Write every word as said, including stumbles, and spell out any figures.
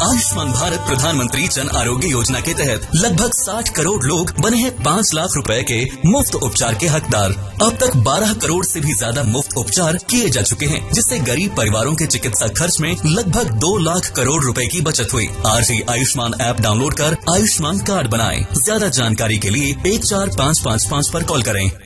आयुष्मान भारत प्रधानमंत्री जन आरोग्य योजना के तहत लगभग साठ करोड़ लोग बने हैं पाँच लाख रुपए के मुफ्त उपचार के हकदार। अब तक बारह करोड़ से भी ज्यादा मुफ्त उपचार किए जा चुके हैं, जिससे गरीब परिवारों के चिकित्सा खर्च में लगभग दो लाख करोड़ रुपए की बचत हुई। आज ही आयुष्मान ऐप डाउनलोड कर आयुष्मान कार्ड बनाएं। ज्यादा जानकारी के लिए एक चार पाँच पाँच पाँच पर कॉल करें।